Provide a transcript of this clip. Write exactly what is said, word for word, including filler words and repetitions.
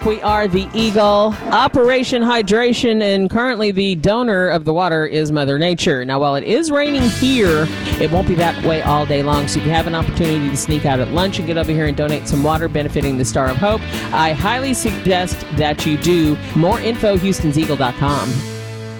We are the Eagle, Operation Hydration, and currently the donor of the water is Mother Nature. Now, while it is raining here, it won't be that way all day long. So if you have an opportunity to sneak out at lunch and get over here and donate some water benefiting the Star of Hope, I highly suggest that you do. More info, houstons eagle dot com.